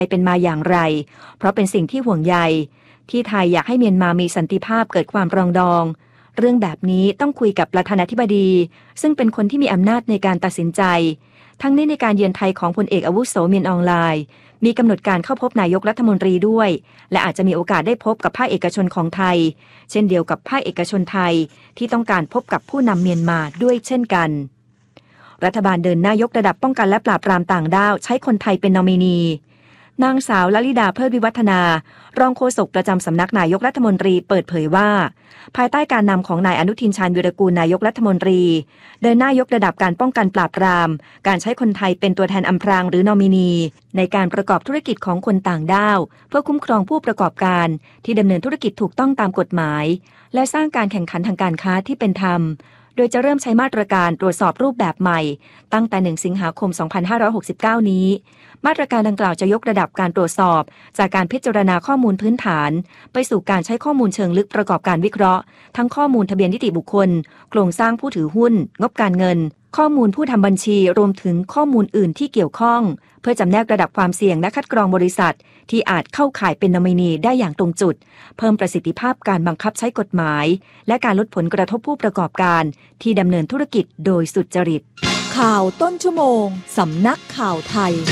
เป็นมาอย่างไรเพราะเป็นสิ่งที่ห่วงใยที่ไทยอยากให้เมียนมามีสันติภาพเกิดความปรองดองเรื่องแบบนี้ต้องคุยกับประธานาธิบดีซึ่งเป็นคนที่มีอำนาจในการตัดสินใจทั้งนี้ในการเยือนไทยของพลเอกอาวุโสมินอองไลน์มีกำหนดการเข้าพบนายกรัฐมนตรีด้วยและอาจจะมีโอกาสได้พบกับภาคเอกชนของไทยเช่นเดียวกับภาคเอกชนไทยที่ต้องการพบกับผู้นำเมียนมาด้วยเช่นกันรัฐบาลเดินหน้ายกระดับป้องกันและปราบปรามต่างด้าวใช้คนไทยเป็นนอมินีนางสาวลลิดาเพิดวิวัฒนารองโฆษกประจำสำนักนายกรัฐมนตรีเปิดเผยว่าภายใต้การนำของนายอนุทินชาญวีรกูลนายกรัฐมนตรีเดินหน้ายกระดับการป้องกันปราบปรามการใช้คนไทยเป็นตัวแทนอำพรางหรือนอมินีในการประกอบธุรกิจของคนต่างด้าวเพื่อคุ้มครองผู้ประกอบการที่ดำเนินธุรกิจถูกต้องตามกฎหมายและสร้างการแข่งขันทางการค้าที่เป็นธรรมโดยจะเริ่มใช้มาตรการตรวจสอบรูปแบบใหม่ตั้งแต่1 สิงหาคม 2569 นี้มาตรการดังกล่าวจะยกระดับการตรวจสอบจากการพิจารณาข้อมูลพื้นฐานไปสู่การใช้ข้อมูลเชิงลึกประกอบการวิเคราะห์ทั้งข้อมูลทะเบียนนิติบุคคลโครงสร้างผู้ถือหุ้นงบการเงินข้อมูลผู้ทำบัญชีรวมถึงข้อมูลอื่นที่เกี่ยวข้องเพื่อจำแนกระดับความเสี่ยงและคัดกรองบริษัทที่อาจเข้าข่ายเป็นนอมินีได้อย่างตรงจุดเพิ่มประสิทธิภาพการบังคับใช้กฎหมายและการลดผลกระทบผู้ประกอบการที่ดำเนินธุรกิจโดยสุจริตข่าวต้นชั่วโมงสำนักข่าวไทย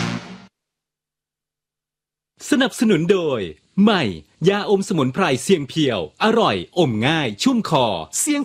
สนับสนุนโดยใหม่ยาอมสมุนไพรเสียงเพียวอร่อยอมง่ายชุ่มคอเสียง